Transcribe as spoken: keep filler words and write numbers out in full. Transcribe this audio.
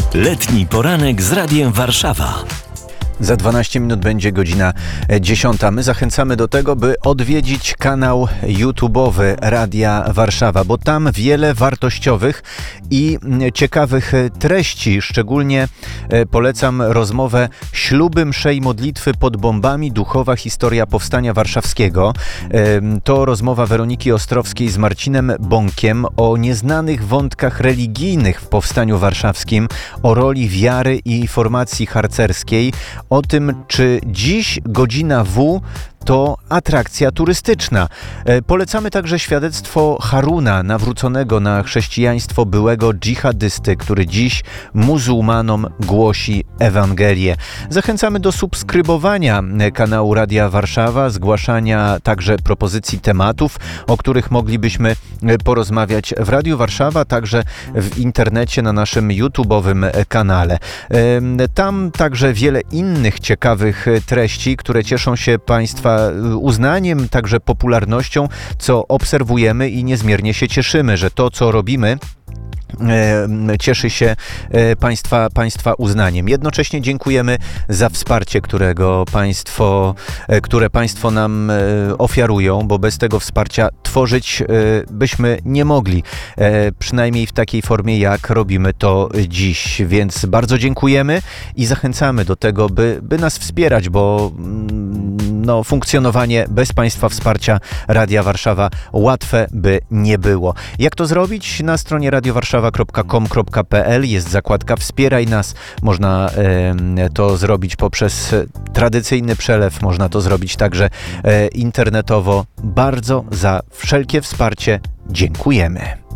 Letni poranek z Radiem Warszawa. Za dwanaście minut będzie godzina dziesiąta. My zachęcamy do tego, by odwiedzić kanał YouTube'owy Radia Warszawa, bo tam wiele wartościowych i ciekawych treści. Szczególnie polecam rozmowę Śluby, msze i modlitwy pod bombami. Duchowa historia powstania warszawskiego. To rozmowa Weroniki Ostrowskiej z Marcinem Bąkiem o nieznanych wątkach religijnych w powstaniu warszawskim, o roli wiary i formacji harcerskiej, o tym, czy dziś godzina W to atrakcja turystyczna. Polecamy także świadectwo Haruna, nawróconego na chrześcijaństwo byłego dżihadysty, który dziś muzułmanom głosi Ewangelię. Zachęcamy do subskrybowania kanału Radia Warszawa, zgłaszania także propozycji tematów, o których moglibyśmy porozmawiać w Radiu Warszawa, także w internecie na naszym YouTube'owym kanale. Tam także wiele innych ciekawych treści, które cieszą się Państwa uznaniem, także popularnością, co obserwujemy i niezmiernie się cieszymy, że to, co robimy, cieszy się Państwa, Państwa uznaniem. Jednocześnie dziękujemy za wsparcie, którego państwo, które Państwo nam ofiarują, bo bez tego wsparcia tworzyć byśmy nie mogli, przynajmniej w takiej formie, jak robimy to dziś. Więc bardzo dziękujemy i zachęcamy do tego, by, by nas wspierać, bo no, funkcjonowanie bez Państwa wsparcia Radia Warszawa łatwe by nie było. Jak to zrobić? Na stronie radio warszawa kropka com kropka p l jest zakładka Wspieraj nas. Można e, to zrobić poprzez tradycyjny przelew, można to zrobić także e, internetowo. Bardzo za wszelkie wsparcie dziękujemy.